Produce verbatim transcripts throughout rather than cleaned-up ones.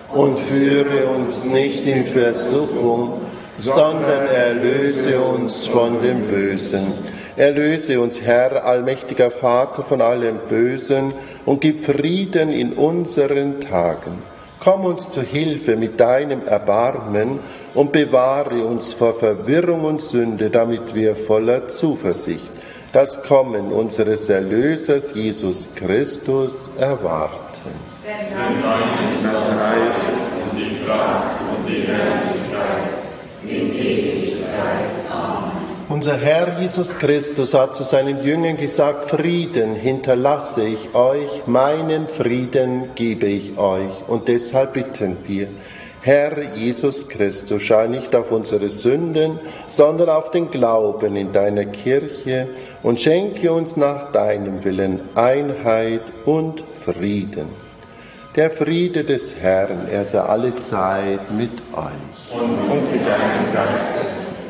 und führe uns nicht in Versuchung, sondern erlöse uns von dem Bösen. Erlöse uns, Herr, allmächtiger Vater, von allem Bösen und gib Frieden in unseren Tagen. Komm uns zu Hilfe mit deinem Erbarmen und bewahre uns vor Verwirrung und Sünde, damit wir voller Zuversicht das Kommen unseres Erlösers Jesus Christus erwarten. Denn dein ist das Reich und die Kraft und die Herrlichkeit in Ewigkeit. Amen. Unser Herr Jesus Christus hat zu seinen Jüngern gesagt: Frieden hinterlasse ich euch, meinen Frieden gebe ich euch. Und deshalb bitten wir: Herr Jesus Christus, schau nicht auf unsere Sünden, sondern auf den Glauben in deiner Kirche und schenke uns nach deinem Willen Einheit und Frieden. Der Friede des Herrn, er sei alle Zeit mit euch. Und, und mit deinem Geist.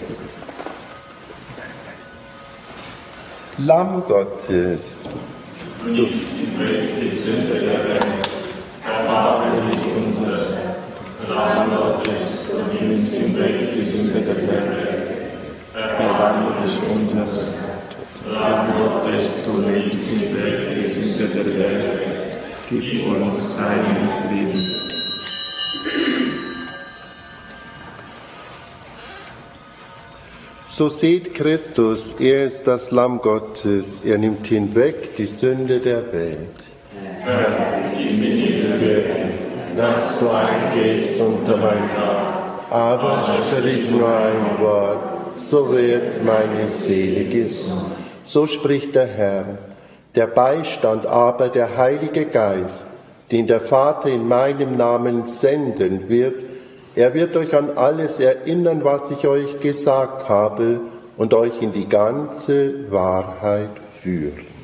Lamm Gottes, Du die Sünde der Welt, erbarme dich unser. Lamm Gottes, du nimmst hinweg die Sünde der Welt, erbarme dich unser. Lamm Gottes, du nimmst hinweg die Sünde der Welt, gib uns deinen Frieden. so seht Christus, er ist das Lamm Gottes, er nimmt hinweg die Sünde der Welt. Herr, ich bin dir wirken, dass du eingehst unter mein Dach, Aber sprich nur ein Wort, so wird meine Seele gesund. So spricht der Herr. Der Beistand aber, der Heilige Geist, den der Vater in meinem Namen senden wird, er wird euch an alles erinnern, was ich euch gesagt habe, und euch in die ganze Wahrheit führen.